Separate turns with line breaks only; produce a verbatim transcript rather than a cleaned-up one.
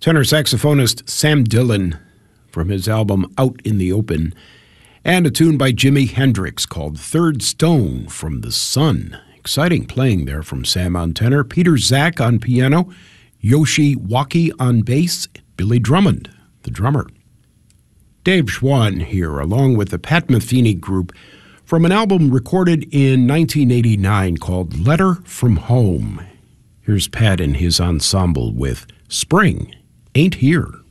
Tenor saxophonist Sam Dillon from his album Out in the Open, and a tune by Jimi Hendrix called Third Stone from the Sun. Exciting playing there from Sam on tenor, Peter Zak on piano, Yoshi Waki on bass, Billy Drummond, the drummer. Dave Schwann here, along with the Pat Metheny Group, from an album recorded in nineteen eighty-nine called Letter from Home. Here's Pat and his ensemble with Spring Ain't Here.